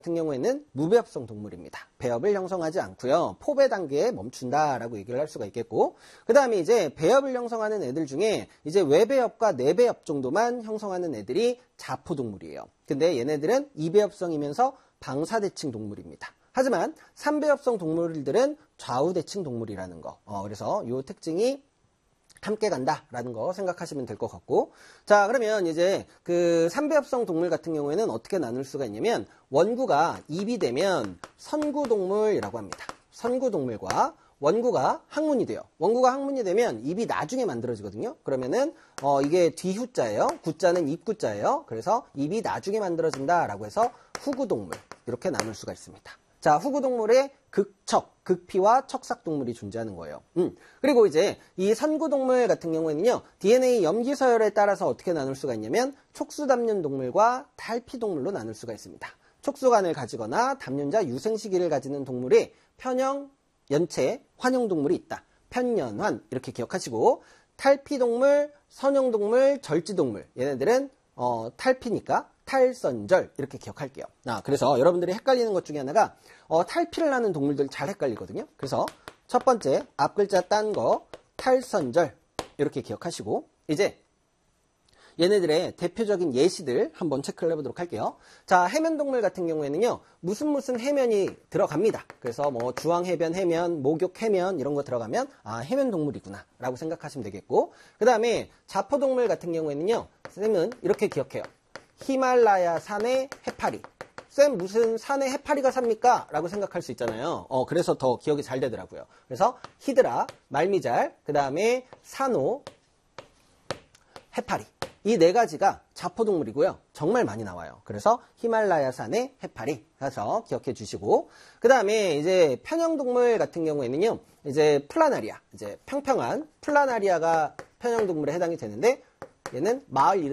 같은 경우에는 무배합성 동물입니다. 배합을 형성하지 않고요. 포배 단계에 멈춘다라고 얘기를 할 수가 있겠고, 그 다음에 이제 배합을 형성하는 애들 중에 이제 외배합과 내배합 정도만 형성하는 애들이 자포동물이에요. 근데 얘네들은 이배합성이면서 방사대칭 동물입니다. 하지만 3배합성 동물들은 좌우대칭 동물이라는 거. 그래서 이 특징이 함께 간다라는 거 생각하시면 될 것 같고, 자, 그러면 이제 그 3배합성 동물 같은 경우에는 어떻게 나눌 수가 있냐면, 원구가 입이 되면 선구동물이라고 합니다. 선구동물과 원구가 항문이 돼요. 원구가 항문이 되면 입이 나중에 만들어지거든요. 그러면은 이게 뒤후자예요. 구자는 입구자예요. 그래서 입이 나중에 만들어진다라고 해서 후구동물, 이렇게 나눌 수가 있습니다. 자, 후구동물의 극척, 극피와 척삭동물이 존재하는 거예요. 그리고 이제 이 선구동물 같은 경우에는요, DNA 염기서열에 따라서 어떻게 나눌 수가 있냐면, 촉수담륜 동물과 탈피동물로 나눌 수가 있습니다. 촉수관을 가지거나 담륜자 유생시기를 가지는 동물이 편형, 연체, 환형동물이 있다. 편연환, 이렇게 기억하시고, 탈피동물, 선형동물, 절지동물, 얘네들은 탈피니까 탈선절, 이렇게 기억할게요. 그래서 여러분들이 헷갈리는 것 중에 하나가 탈피를 하는 동물들 잘 헷갈리거든요. 그래서 첫 번째 앞 글자 딴 거 탈선절, 이렇게 기억하시고, 이제 얘네들의 대표적인 예시들 한번 체크를 해보도록 할게요. 자, 해면동물 같은 경우에는요, 무슨 해면이 들어갑니다. 그래서 뭐 주황해변 해면, 목욕해면 이런 거 들어가면 해면동물이구나 라고 생각하시면 되겠고, 그 다음에 자포동물 같은 경우에는요, 쌤은 이렇게 기억해요. 히말라야 산에 해파리. 쌤, 무슨 산에 해파리가 삽니까? 라고 생각할 수 있잖아요. 그래서 더 기억이 잘 되더라고요. 그래서 히드라, 말미잘, 그 다음에 산호, 해파리. 이 네 가지가 자포동물이고요. 정말 많이 나와요. 그래서 히말라야 산의 해파리 해서 기억해 주시고, 그 다음에 이제 편형동물 같은 경우에는요, 이제 플라나리아, 이제 평평한 플라나리아가 편형동물에 해당이 되는데, 얘는 마을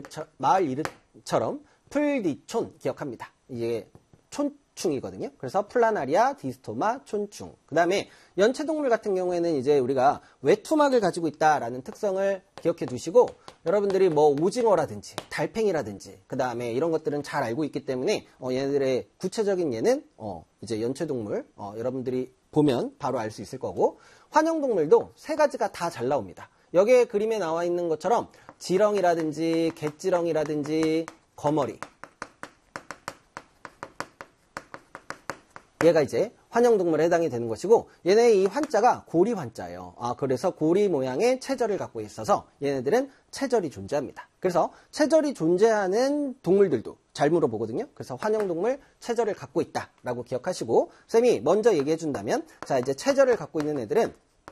이름처럼 풀디촌 기억합니다. 이게 촌충이거든요. 그래서 플라나리아, 디스토마, 촌충. 그 다음에 연체동물 같은 경우에는 이제 우리가 외투막을 가지고 있다라는 특성을 기억해 두시고, 여러분들이 뭐 오징어라든지 달팽이라든지 그 다음에 이런 것들은 잘 알고 있기 때문에 얘네들의 구체적인 예는 이제 연체동물 여러분들이 보면 바로 알 수 있을 거고, 환형동물도 세 가지가 다 잘 나옵니다. 여기에 그림에 나와 있는 것처럼 지렁이라든지 갯지렁이라든지 거머리, 얘가 이제 환형동물에 해당이 되는 것이고, 얘네 이 환자가 고리 환자예요. 그래서 고리 모양의 체절을 갖고 있어서 얘네들은 체절이 존재합니다. 그래서 체절이 존재하는 동물들도 잘 물어보거든요. 그래서 환형동물 체절을 갖고 있다라고 기억하시고, 쌤이 먼저 얘기해 준다면, 자, 이제 체절을 갖고 있는 애들은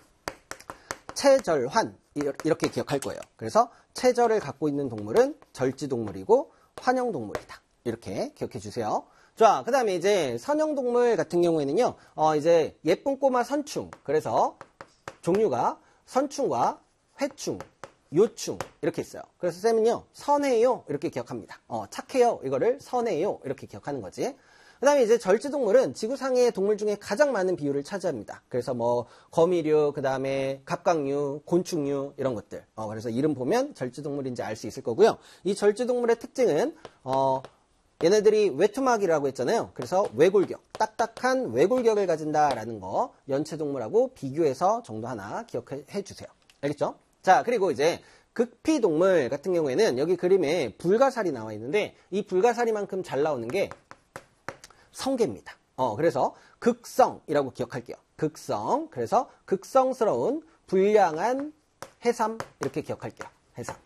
체절환, 이렇게 기억할 거예요. 그래서 체절을 갖고 있는 동물은 절지동물이고 환형동물이다. 이렇게 기억해 주세요. 자, 그 다음에 이제 선형동물 같은 경우에는요, 이제 예쁜 꼬마 선충. 그래서 종류가 선충과 회충, 요충, 이렇게 있어요. 그래서 쌤은요, 선해요, 이렇게 기억합니다. 착해요, 이거를 선해요, 이렇게 기억하는 거지. 그 다음에 이제 절지동물은 지구상의 동물 중에 가장 많은 비율을 차지합니다. 그래서 뭐, 거미류, 그 다음에 갑각류, 곤충류, 이런 것들. 그래서 이름 보면 절지동물인지 알 수 있을 거고요. 이 절지동물의 특징은, 얘네들이 외투막이라고 했잖아요. 그래서 외골격, 딱딱한 외골격을 가진다라는 거, 연체동물하고 비교해서 정도 하나 기억해 주세요. 알겠죠? 자, 그리고 이제 극피동물 같은 경우에는 여기 그림에 불가사리 나와 있는데, 이 불가사리만큼 잘 나오는 게 성게입니다. 그래서 극성이라고 기억할게요. 극성. 그래서 극성스러운 불량한 해삼, 이렇게 기억할게요. 해삼.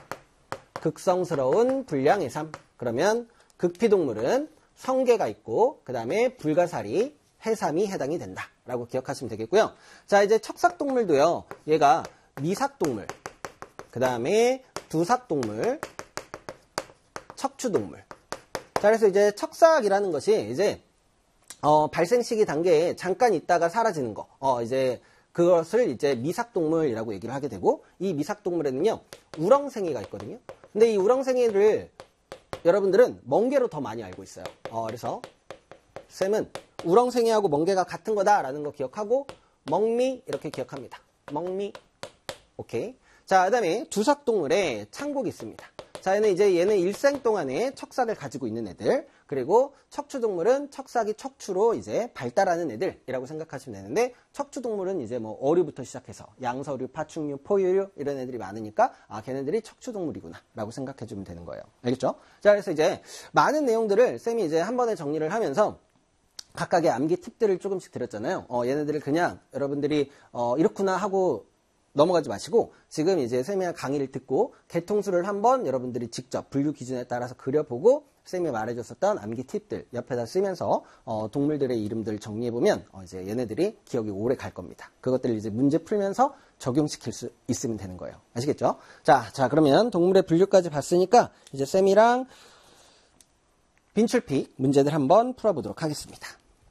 극성스러운 불량 해삼. 그러면 극피동물은 성게가 있고, 그 다음에 불가사리, 해삼이 해당이 된다라고 기억하시면 되겠고요. 자, 이제 척삭동물도요, 얘가 미삭동물, 그 다음에 두삭동물, 척추동물. 자, 그래서 이제 척삭이라는 것이 이제 발생 시기 단계에 잠깐 있다가 사라지는 거, 이제 그것을 이제 미삭동물이라고 얘기를 하게 되고, 이 미삭동물에는요, 우렁생이가 있거든요. 근데 이 우렁생이를 여러분들은 멍게로 더 많이 알고 있어요. 그래서 쌤은 우렁생이하고 멍게가 같은 거다라는 거 기억하고, 먹미, 이렇게 기억합니다. 먹미. 오케이. 자, 그 다음에 두삭동물에 창곡이 있습니다. 자, 얘는 일생 동안에 척삭을 가지고 있는 애들. 그리고 척추동물은 척사기 척추로 이제 발달하는 애들이라고 생각하시면 되는데, 척추동물은 이제 뭐 어류부터 시작해서 양서류, 파충류, 포유류 이런 애들이 많으니까 걔네들이 척추동물이구나 라고 생각해주면 되는 거예요. 알겠죠? 자, 그래서 이제 많은 내용들을 쌤이 이제 한 번에 정리를 하면서 각각의 암기 팁들을 조금씩 드렸잖아요. 얘네들을 그냥 여러분들이 이렇구나 하고 넘어가지 마시고, 지금 이제 쌤이 강의를 듣고 개통수를 한번 여러분들이 직접 분류 기준에 따라서 그려보고 쌤이 말해줬었던 암기 팁들 옆에다 쓰면서 동물들의 이름들을 정리해보면 이제 얘네들이 기억이 오래 갈 겁니다. 그것들을 이제 문제 풀면서 적용시킬 수 있으면 되는 거예요. 아시겠죠? 자 그러면 동물의 분류까지 봤으니까 이제 쌤이랑 빈출픽 문제들 한번 풀어보도록 하겠습니다.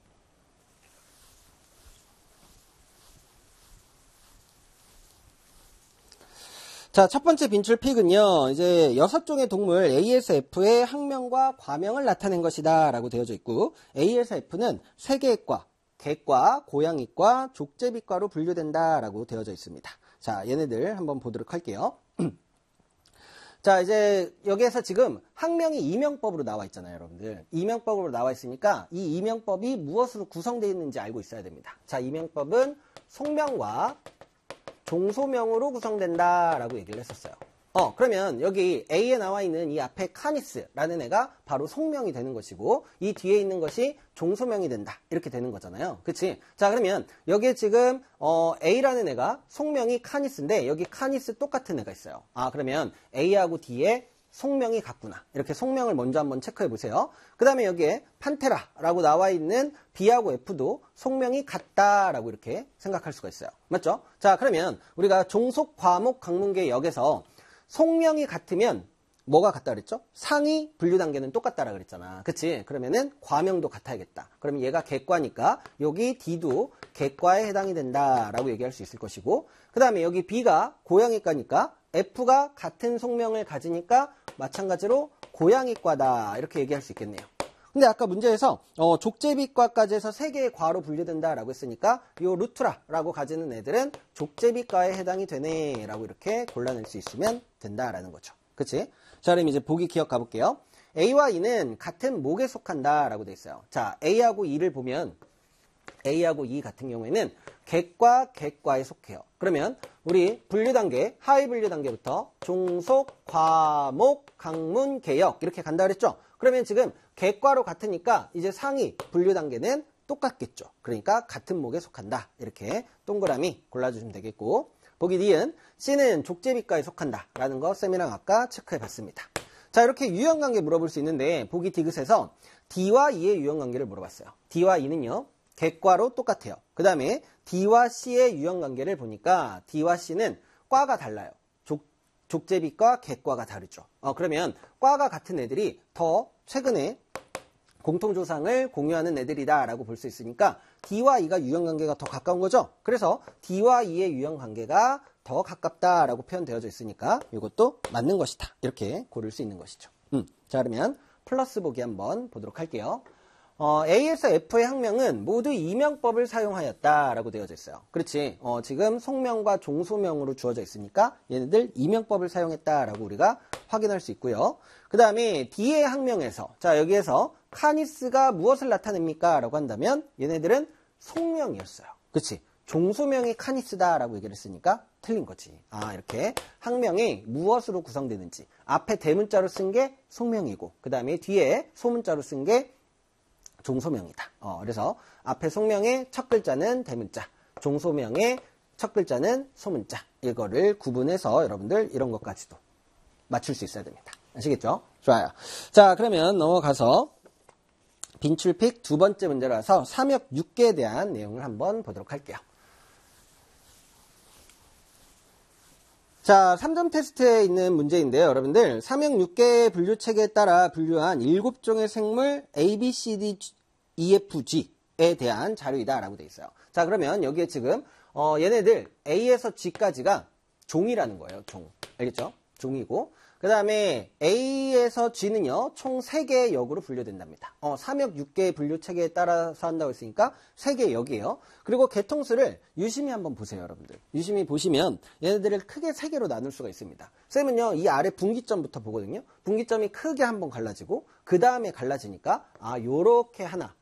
자, 첫 번째 빈출픽은요, 이제 6종의 동물 A에서 F의 학명과 과명을 나타낸 것이다 라고 되어져 있고, A에서 F는 세계과, 개과, 고양이과, 족제비과로 분류된다 라고 되어져 있습니다. 자, 얘네들 한번 보도록 할게요. 자, 이제 여기에서 지금 학명이 이명법으로 나와 있잖아요, 여러분들. 이명법으로 나와 있으니까 이 이명법이 무엇으로 구성되어 있는지 알고 있어야 됩니다. 자, 이명법은 속명과 종소명으로 구성된다라고 얘기를 했었어요. 그러면 여기 A에 나와 있는 이 앞에 카니스라는 애가 바로 속명이 되는 것이고, 이 뒤에 있는 것이 종소명이 된다. 이렇게 되는 거잖아요. 그치? 자, 그러면 여기에 지금 A라는 애가 속명이 카니스인데 여기 카니스 똑같은 애가 있어요. 그러면 A하고 D에 속명이 같구나. 이렇게 속명을 먼저 한번 체크해 보세요. 그 다음에 여기에 판테라라고 나와 있는 B하고 F도 속명이 같다라고 이렇게 생각할 수가 있어요. 맞죠? 자, 그러면 우리가 종속, 과목, 강문계 역에서 속명이 같으면 뭐가 같다 그랬죠? 상위 분류 단계는 똑같다라 그랬잖아. 그치? 그러면은 과명도 같아야겠다. 그러면 얘가 개과니까 여기 D도 개과에 해당이 된다라고 얘기할 수 있을 것이고, 그 다음에 여기 B가 고양이과니까 F가 같은 속명을 가지니까 마찬가지로 고양이과다 이렇게 얘기할 수 있겠네요. 근데 아까 문제에서 족제비과까지 해서 3개의 과로 분류된다라고 했으니까 요 루트라라고 가지는 애들은 족제비과에 해당이 되네 라고 이렇게 골라낼 수 있으면 된다라는 거죠. 그치? 자, 그럼 이제 보기 기억 가볼게요. A와 E는 같은 목에 속한다라고 돼 있어요. 자, A하고 E를 보면 A하고 E 같은 경우에는 객과 객과에 속해요. 그러면 우리 분류 단계, 하위 분류 단계부터 종속, 과목, 강문, 개역 이렇게 간다 그랬죠? 그러면 지금 객과로 같으니까 이제 상위 분류 단계는 똑같겠죠. 그러니까 같은 목에 속한다. 이렇게 동그라미 골라주시면 되겠고, 보기 D은 C는 족제비과에 속한다라는 거 쌤이랑 아까 체크해 봤습니다. 자, 이렇게 유형관계 물어볼 수 있는데 보기 디귿에서 D와 E의 유형관계를 물어봤어요. D와 E는요, 객과로 똑같아요. 그 다음에 D와 C의 유형관계를 보니까 D와 C는 과가 달라요. 족제비과, 객과가 다르죠. 그러면 과가 같은 애들이 더 최근에 공통조상을 공유하는 애들이다라고 볼 수 있으니까 D와 E가 유형관계가 더 가까운 거죠. 그래서 D와 E의 유형관계가 더 가깝다라고 표현되어져 있으니까 이것도 맞는 것이다. 이렇게 고를 수 있는 것이죠. 자, 그러면 플러스 보기 한번 보도록 할게요. A에서 F의 학명은 모두 이명법을 사용하였다라고 되어져 있어요. 그렇지? 지금 속명과 종소명으로 주어져 있으니까 얘네들 이명법을 사용했다라고 우리가 확인할 수 있고요. 그 다음에 D의 학명에서, 자, 여기에서 카니스가 무엇을 나타냅니까? 라고 한다면 얘네들은 속명이었어요. 그치? 종소명이 카니스다라고 얘기를 했으니까 틀린 거지. 이렇게 학명이 무엇으로 구성되는지, 앞에 대문자로 쓴 게 속명이고 그 다음에 뒤에 소문자로 쓴 게 종소명이다. 그래서 앞에 속명의 첫 글자는 대문자, 종소명의 첫 글자는 소문자. 이거를 구분해서 여러분들 이런 것까지도 맞출 수 있어야 됩니다. 아시겠죠? 좋아요. 자, 그러면 넘어가서 빈출픽 두 번째 문제라서 삼역 6개에 대한 내용을 한번 보도록 할게요. 자, 3점 테스트에 있는 문제인데요. 여러분들, 삼역 6개의 분류체계에 따라 분류한 7종의 생물 A, B, C, D, E, F, G에 대한 자료이다라고 되어 있어요. 자, 그러면 여기에 지금 얘네들 A에서 G까지가 종이라는 거예요. 종. 알겠죠? 종이고, 그 다음에 A에서 G는요, 총 3개의 역으로 분류된답니다. 삼역 6개의 분류체계에 따라서 한다고 했으니까 3개의 역이에요. 그리고 개통수를 유심히 한번 보세요, 여러분들. 유심히 보시면 얘네들을 크게 3개로 나눌 수가 있습니다. 쌤은요, 이 아래 분기점부터 보거든요. 분기점이 크게 한번 갈라지고, 그 다음에 갈라지니까 요렇게 하나